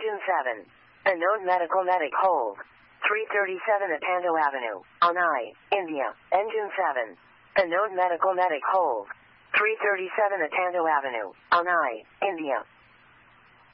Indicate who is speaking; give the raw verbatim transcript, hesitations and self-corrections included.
Speaker 1: Engine seven. Unknown medical medic hold. three thirty-seven Atanto Avenue, Chennai, India. Engine seven. Unknown medical medic hold. three thirty-seven Atanto Avenue, Chennai, India.